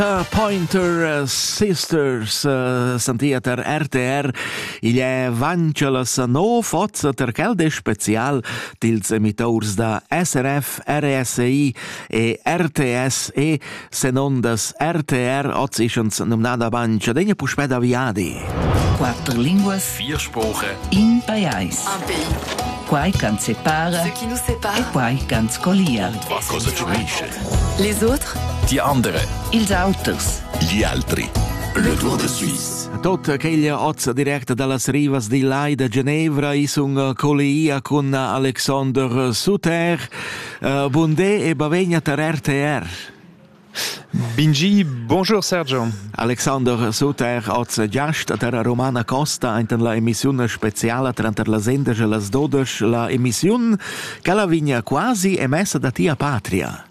Pointer Sisters sentieter RTR il è vancelas no forza ter quel special dils emitors da SRF, RSI e RTS e se non das RTR ozischens numnada bancia degna puspeda viadi. Quattro linguas, 4 Sprachen, in pais. Un pays. Quai can separa Ce qui nous sépare. e quai can scolia. cosa ci unisce. Les autres. Die andere, Ils auters. gli altri. Le Tour de Suisse. Tot queglia oz diretta dallas rivas di Lai da Ginevra is un colleia con Alexander Suter. Bundé e bavegna ter RTR. Bingi, bonjour Sergio. Alexander Suter oz giast ter Romana Costa in la emissione speciale tra las 11 e las 12 la emissione che la vigna quasi emessa da tia patria.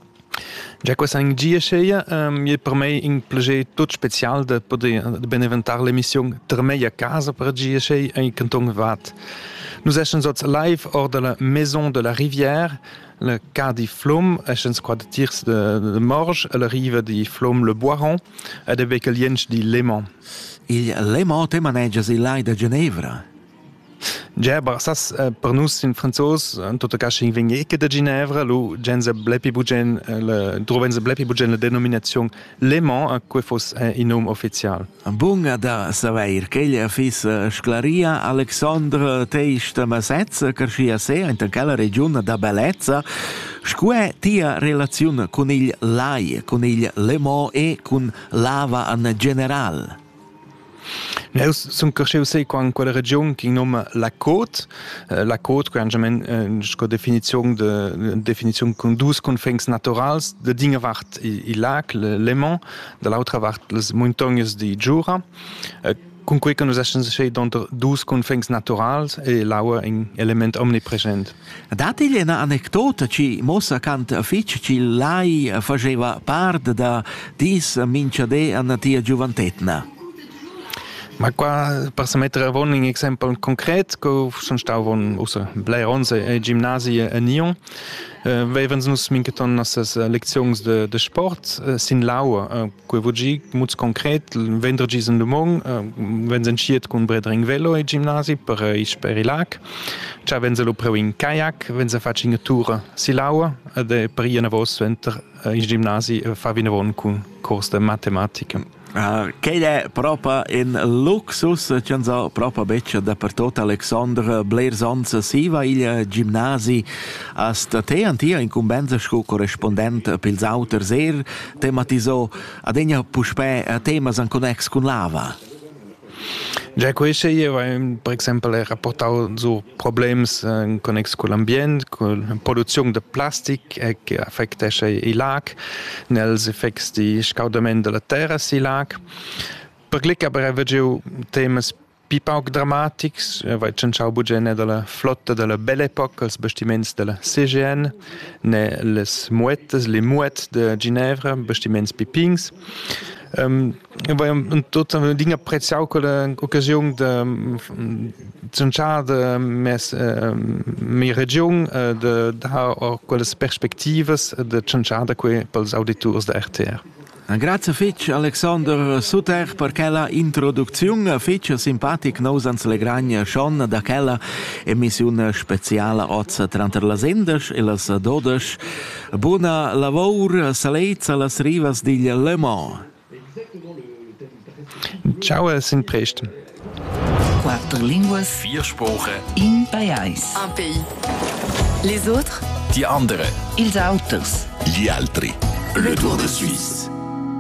Già questa in GSA è per me un piacere tutto speciale di poter beneventare l'emissione ter me a casa per GSA in Canton Vaud. Nous essens live hors de la Maison de la Rivière, le cas di Flom, essens qua de tirs de Morges, la rive di Flom le Boiron e de Becaliens di Léman. Il Léman te maneggias il Lai da Ginevra. Ja, aber das per nus in Franzos, en tot cas in Vengeke de Ginevra, lo genze blepi bugen, drovenze blepi bugen la denominazione Léman, a cui fos in nom official. Bunga da saver che gli fis sclaria Alexandre teist masez carcia se in quella regione da bellezza sque tia relazione con il Lai, con il Léman e con l'Ava in generale. Noi siamo cresciuti in quella regione che si chiama la Côte. La Côte, che è una definizione con due confins naturali. Da una parte il lac, il Léman, dall'altra parte le montagne di Jura. Con cui noi siamo in due confins naturali e l'aua è un elemento omnipresente. Datigli un'anedota ci mossa canta fitch ci Lai faceva parte da dis minciade a tia giovantetna. Ma qua, per se mettere un esempio concreto, che sono stato in Blaironze e Gymnasi a Nyon, avevano nos mincaton nossas lezioni de sport sin laua, che oggi molto concreto, venerdì in Dumont, vengono sciet con Bredring Velo e Gymnasi per i lac, cioè vengono pro in kayak, vengono facendo una tour si laua, e per una volta in Gymnasi fanno con corso di matematica. Che è proprio in luxus, c'è proprio beccia dappertutto Alexander Blairsons siva il gimnasi a te antia incumbenza scu corrispondente pils auters tematizzò adegna puspe temas an connex con lava. Già questo io, per esempio, ho rapportato su problemi connessi con l'ambiente, con la produzione di plastica che affetta i laghi, negli effetti di scaldamento della terra sui laghi. Per lì avevo temi più drammatici, c'è un budget della flotta della Belle Époque, i bastimenti della CGN, le mouettes di Ginevra, i bastimenti pipings. Tot dingen apprezzau quell'occasione di cinciare mia regione, di dare quelle prospettive di cinciare per gli auditori da RTR. Grazie fitch Alexander Suter per quella introduzione fitch simpatic nos ans le gragna schon da quella emissione speciale oz tra las 11 e las 12. Buona lavoro salezza las rivas di Léman. Ciao e sin presto. Quattro linguas, 4 Sprachen, in pais. Un pays. Les autres. die andere. Ils auters. Gli altri. Le Tour de Suisse.